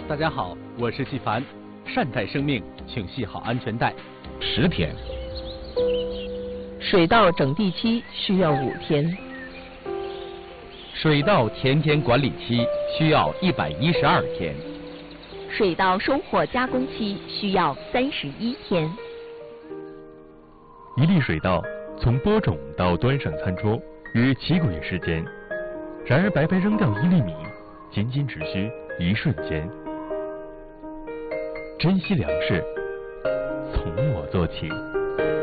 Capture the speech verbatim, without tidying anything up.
大家好，我是纪凡。善待生命，请系好安全带。 十天。 水稻整地期需要五天。 水稻田间管理期需要一百一十二天。 水稻收获加工期需要三十一天。 一粒水稻从播种到端上餐桌约七个月时间，然而白白扔掉一粒米，仅仅只需一瞬间。珍惜粮食，从我做起。